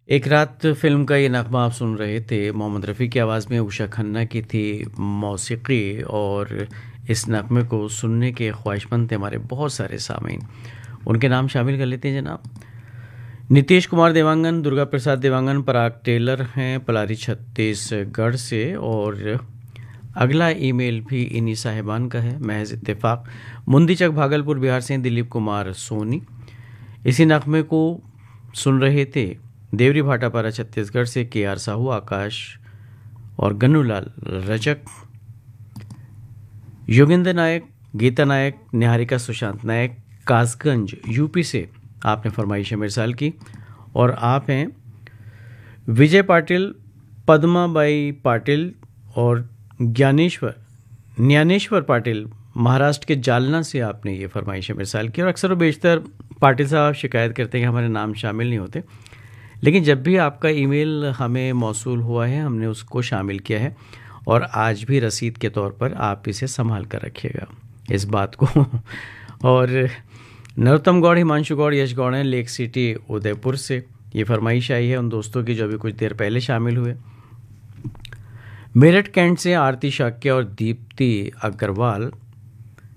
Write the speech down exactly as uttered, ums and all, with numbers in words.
एक रात फ़िल्म का ये नग़मा आप सुन रहे थे। मोहम्मद रफ़ी की आवाज़ में उषा खन्ना की थी मौसीक़ी, और इस नग़मे को सुनने के ख़्वाहिशमंद थे हमारे बहुत सारे सामीन। उनके नाम शामिल कर लेते हैं जनाब। नीतीश कुमार देवांगन, दुर्गा प्रसाद देवांगन पराग टेलर हैं पलारी छत्तीसगढ़ से, और अगला ईमेल भी इन्हीं साहिबान का है, महज़ इत्तेफ़ाक। मुंदीचक भागलपुर बिहार से दिलीप कुमार सोनी इसी नग़मे को सुन रहे थे। देवरी भाटापारा छत्तीसगढ़ से के आर साहू, आकाश और गन्नूलाल रजक। योगेंद्र नायक, गीता नायक, निहारिका सुशांत नायक कासगंज यूपी से आपने फरमाइश मिर्साल की। और आप हैं विजय पाटिल, पद्माबाई पाटिल और ज्ञानेश्वर ज्ञानेश्वर पाटिल महाराष्ट्र के जालना से आपने ये फरमाइश मिर्साल की। और अक्सर व बेशतर पाटिल साहब शिकायत करते हैं कि हमारे नाम शामिल नहीं होते, लेकिन जब भी आपका ईमेल हमें मौसूल हुआ है हमने उसको शामिल किया है, और आज भी रसीद के तौर पर आप इसे संभाल कर रखिएगा इस बात को। और नरोत्तम गौड़, हिमांशु गौड़, यश गौड़ हैं लेक सिटी उदयपुर से। ये फरमाइश आई है उन दोस्तों की जो अभी कुछ देर पहले शामिल हुए। मेरठ कैंट से आरती शाक्य और दीप्ति अग्रवाल